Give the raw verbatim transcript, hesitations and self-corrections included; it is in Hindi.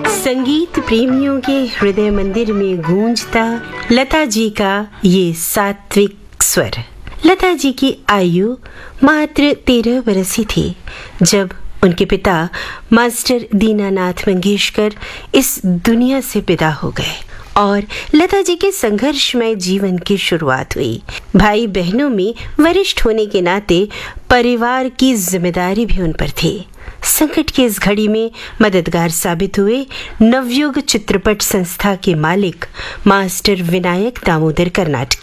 संगीत प्रेमियों के हृदय मंदिर में गूंजता लता जी का ये सात्विक स्वर। लता जी की आयु मात्र तेरह वर्ष ही थी जब उनके पिता मास्टर दीनानाथ मंगेशकर इस दुनिया से विदा हो गए और लता जी के संघर्षमय जीवन की शुरुआत हुई। भाई बहनों में वरिष्ठ होने के नाते परिवार की जिम्मेदारी भी उन पर थी। संकट की इस घड़ी में मददगार साबित हुए नवयुग चित्रपट संस्था के मालिक मास्टर विनायक दामोदर कर्नाटकी।